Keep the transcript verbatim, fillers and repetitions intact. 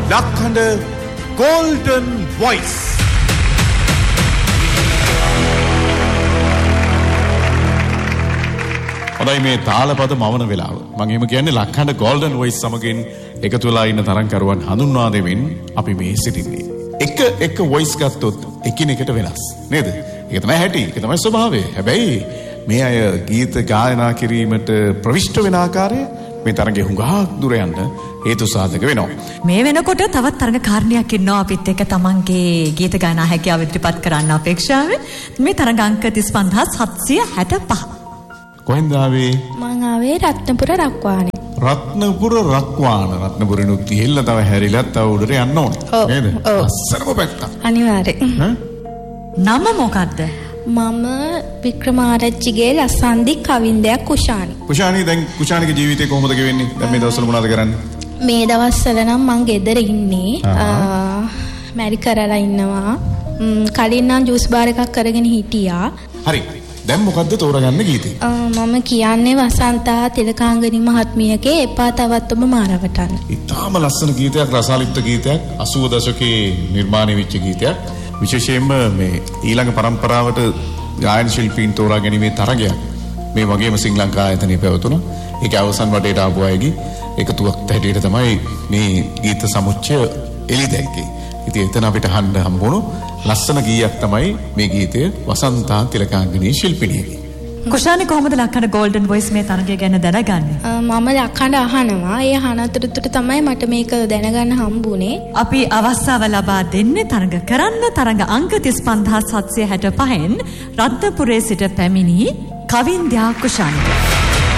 ලක්හඬ Golden Voice. හොඳයි මේ තාලපද මවන වෙලාව. මම එහෙම කියන්නේ ලක්හඬ Golden Voice සමගින් එකතු වෙලා ඉන්න තරංකරුවන් හඳුන්වා දෙමින් අපි මේ සිටින්නේ. එක එක voice ගත්තොත් එකිනෙකට වෙනස්. නේද? ඒක තමයි හැටි. ඒක තමයි ස්වභාවය. හැබැයි මේ අය ගීත ගායනා කිරීමට ප්‍රවිෂ්ඨ වෙන ආකාරය මේ තරංගේ හුඟක් දුර යන්න හේතු සාධක වෙනවා. මේ වෙනකොට තවත් තරඟකාරණයක් ඉන්නවා අපිත් එක්ක තමන්ගේ ගීත ගායනා හැකියාව ඉදිරිපත් කරන්න අපේක්ෂාවෙන්. මේ තරඟ අංක තිස් පන්දාස් හත්සිය හැටපහ. කොහෙන්ද ආවේ? මං ආවේ රත්නපුර රක්වානේ. රත්නපුර රක්වාන. රත්නපුරිනුත් ගිහිල්ලා තව හැරිලා තව උඩට යන්න ඕනේ. නේද? අස්සරම පැත්ත. අනිවාර්යෙන්. නම මොකද්ද? මම වික්‍රමාරච්චිගේ ලස්සන්දි කවින්දයක් කුෂානි. කුෂානි දැන් කුෂානිගේ ජීවිතේ කොහොමද ගෙවෙන්නේ? දැන් මේ දවස්වල මොනවද කරන්නේ? මේ දවස්වල නම් මං ගෙදර ඉන්නේ. මැරි කරලා ඉන්නවා. කලින් නම් ජූස් බාර් එකක් කරගෙන හිටියා. හරි. දැන් මොකද්ද තෝරගන්න ගීතේ? මම කියන්නේ වසන්තා තිලකාංගනි මහත්මියගේ එපා තවත් ඔබ මාරවටන්න. ඉතාම ලස්සන ගීතයක්, රසාලිප්ත ගීතයක්, අසූව දශකයේ නිර්මාණය වෙච්ච ගීතයක්. විශේෂයෙන්ම මේ ඊළඟ පරම්පරාවට ගායන ශිල්පීන් තෝරා ගැනීමේ තරගයක් මේ වගේම ශ්‍රී ලංකා ආයතනයේ පැවතුණා. ඒක අවසන් වටේට ආපු අයගේ එකතුවක් හැටියට තමයි මේ ගීත සමුච්චය එළි දැක්කේ. ඉතින් එතන අපිට අහන්න හම්බුණු ලස්සන ගීයක් තමයි මේ ගීතය වසන්තා තිලකාංගනී ශිල්පිනියගේ. කුෂානි කොහොමද ලක්හඬ Golden Voice මේ තරගය ගැන දැනගන්නේ? මම ලක්හඬ අහනවා. ඒ අහනතුරට තමයි මට මේක දැනගන්න හම්බුනේ. අපි අවස්ථාව ලබා දෙන්නේ තරඟ කරන්න. තරඟ අංක තිස් පන්දාස් හත්සිය හැටපහෙන් රත්නපුරේ සිට පැමිණි කවින්ද්‍යා කුෂානිට.